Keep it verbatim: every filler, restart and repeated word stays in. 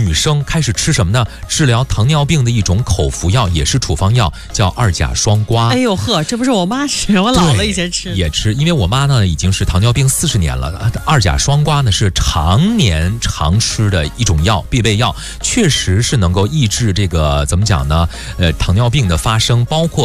女生开始吃什么呢？治疗糖尿病的一种口服药，也是处方药，叫二甲双胍。 哎呦呵，这不是我妈吃，我姥姥以前吃也吃，因为我妈呢已经是糖尿病四十年了，二甲双胍呢是常年常吃的一种药，必备药，确实是能够抑制这个怎么讲呢？呃，糖尿病的发生，包括